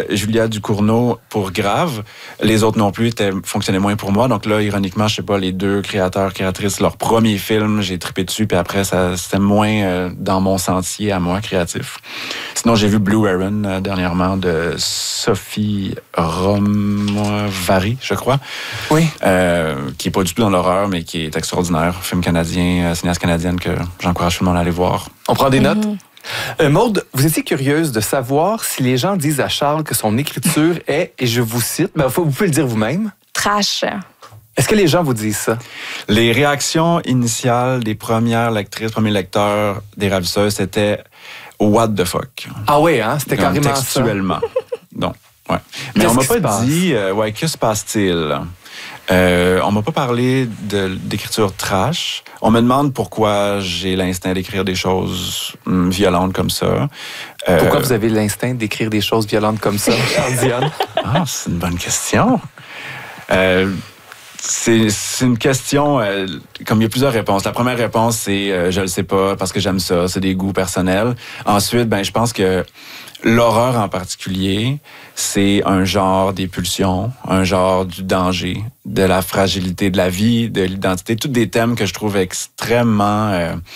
Julia Ducournau pour Grave. Les autres non plus fonctionnaient moins pour moi. Donc là, ironiquement, je sais pas, les deux créateurs, créatrices, leur premier film, j'ai trippé dessus, puis après, c'était moins dans mon sentier à moi, créatif. Sinon, j'ai vu Blue Heron dernièrement de Sophie Romovary, je crois. Oui. Qui est pas du tout dans l'horreur, mais qui est extraordinaire. Film canadien, cinéaste canadienne que j'encourage tout le monde à aller voir. On prend des notes? Maude, vous étiez curieuse de savoir si les gens disent à Charles que son écriture est, et je vous cite, vous pouvez le dire vous-même. Trash. Est-ce que les gens vous disent ça? Les réactions initiales des premières lectrices, premiers lecteurs des Ravisseuses, c'était « What the fuck ». Ah oui, hein? C'était carrément textuellement. Donc, ouais. Mais on m'a pas dit « que se passe-t-il ». On m'a pas parlé d'écriture trash. On me demande pourquoi j'ai l'instinct d'écrire des choses violentes comme ça. Pourquoi vous avez l'instinct d'écrire des choses violentes comme ça, Diane? Ah, c'est une bonne question. C'est une question, comme il y a plusieurs réponses. La première réponse, c'est je le sais pas parce que j'aime ça, c'est des goûts personnels. Ensuite, je pense que l'horreur en particulier, c'est un genre des pulsions, un genre du danger, de la fragilité de la vie, de l'identité, tous des thèmes que je trouve extrêmement...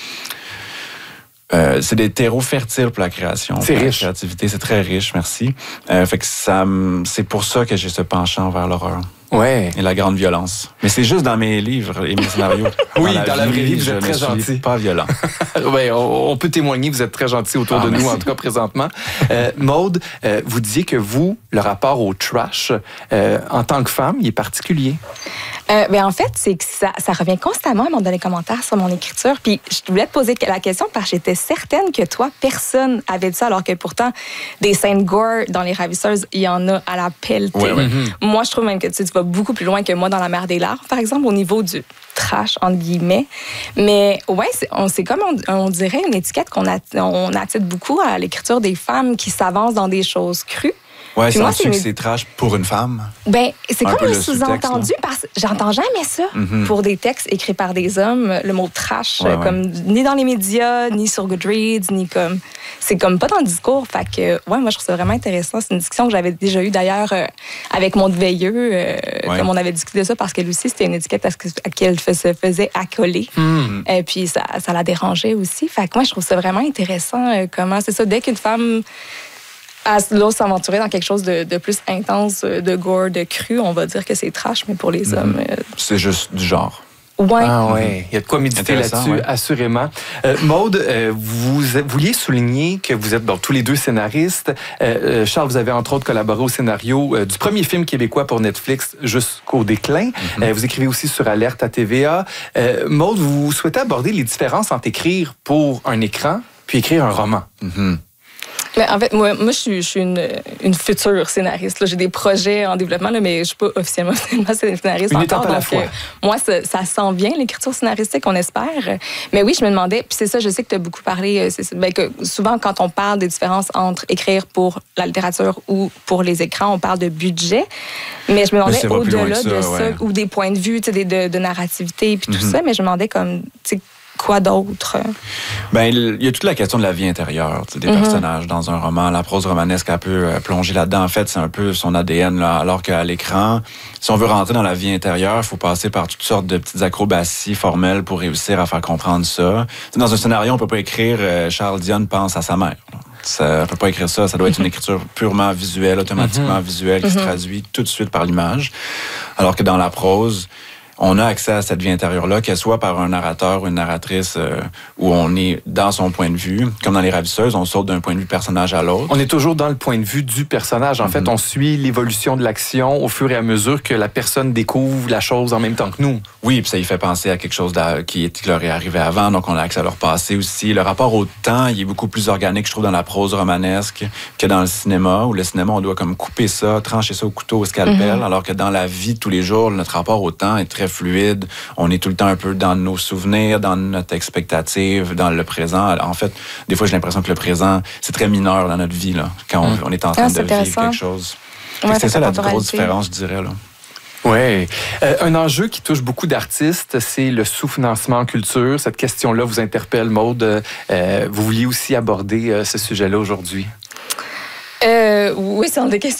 c'est des terreaux fertiles pour la création. C'est riche. La créativité, c'est très riche, merci. Fait que c'est pour ça que j'ai ce penchant vers l'horreur. Ouais. Et la grande violence. Mais c'est juste dans mes livres et mes scénarios. Oui, dans la vraie vie, vous êtes très gentil. Pas violent. Oui, on peut témoigner, vous êtes très gentil autour de nous, en tout cas présentement. Maude, vous disiez que vous, le rapport au trash, en tant que femme, il est particulier. En fait, c'est que ça revient constamment dans les commentaires sur mon écriture. Puis je voulais te poser la question parce que j'étais certaine que toi, personne avait dit ça, alors que pourtant, des scènes gore dans Les Ravisseuses, il y en a à la pelletée. Ouais. Moi, je trouve même que tu vas beaucoup plus loin que moi dans La Mer des Larves, par exemple, au niveau du trash, entre guillemets. Mais ouais, c'est comme, on dirait, une étiquette qu'on attire beaucoup à l'écriture des femmes qui s'avancent dans des choses crues. Ouais, sens-tu que c'est trash pour une femme? C'est comme un sous-entendu, parce que j'entends jamais ça pour des textes écrits par des hommes, le mot trash, ni dans les médias, ni sur Goodreads, ni comme... C'est comme pas dans le discours. Fait que, moi, je trouve ça vraiment intéressant. C'est une discussion que j'avais déjà eue, d'ailleurs, avec mon veilleux, comme on avait discuté de ça, parce qu'elle aussi, c'était une étiquette à laquelle elle se faisait accoler. Et puis, ça la dérangeait aussi. Fait que moi, je trouve ça vraiment intéressant, comment c'est ça, dès qu'une femme... à s'aventurer dans quelque chose de plus intense, de gore, de cru, on va dire que c'est trash, mais pour les hommes... C'est juste du genre. Ouais. Ah ouais, il y a de quoi méditer là-dessus, assurément. Maude, vous vouliez souligner que vous êtes tous les deux scénaristes. Charles, vous avez entre autres collaboré au scénario du premier film québécois pour Netflix, Jusqu'au déclin. Vous écrivez aussi sur Alerte à TVA. Maude, vous souhaitez aborder les différences entre écrire pour un écran puis écrire un roman. Mais en fait, moi je suis une future scénariste. Là. J'ai des projets en développement, là, mais je ne suis pas officiellement scénariste une encore. étape à la fois. Moi, ça sent bien, l'écriture scénaristique, on espère. Mais oui, je me demandais, puis c'est ça, je sais que tu as beaucoup parlé, que souvent, quand on parle des différences entre écrire pour la littérature ou pour les écrans, on parle de budget. Mais je me demandais au-delà de ça, ou des points de vue, de narrativité, puis tout ça, mais je me demandais comme... Quoi d'autre? Il y a toute la question de la vie intérieure des personnages dans un roman. La prose romanesque, elle peut plonger là-dedans. En fait, c'est un peu son ADN, là, alors qu'à l'écran, si on veut rentrer dans la vie intérieure, il faut passer par toutes sortes de petites acrobaties formelles pour réussir à faire comprendre ça. Dans un scénario, on peut pas écrire Charles Dion pense à sa mère. Ça peut pas écrire ça. Ça doit être une écriture purement visuelle, automatiquement visuelle, qui se traduit tout de suite par l'image. Alors que dans la prose, on a accès à cette vie intérieure-là, qu'elle soit par un narrateur ou une narratrice où on est dans son point de vue. Comme dans Les Ravisseuses, on saute d'un point de vue personnage à l'autre. On est toujours dans le point de vue du personnage. En fait, on suit l'évolution de l'action au fur et à mesure que la personne découvre la chose en même temps que nous. Oui, puis ça y fait penser à quelque chose qui leur est arrivé avant, donc on a accès à leur passé aussi. Le rapport au temps, il est beaucoup plus organique, je trouve, dans la prose romanesque que dans le cinéma, où le cinéma, on doit comme couper ça, trancher ça au couteau, au scalpel, alors que dans la vie de tous les jours, notre rapport au temps est très fluide. On est tout le temps un peu dans nos souvenirs, dans notre expectative, dans le présent. En fait, des fois, j'ai l'impression que le présent, c'est très mineur dans notre vie, là, quand on est en train de vivre quelque chose. C'est ça la grosse différence, je dirais, là. Oui. Un enjeu qui touche beaucoup d'artistes, c'est le sous-financement en culture. Cette question-là vous interpelle, Maude. Vous vouliez aussi aborder ce sujet-là aujourd'hui? Oui, c'est une des questions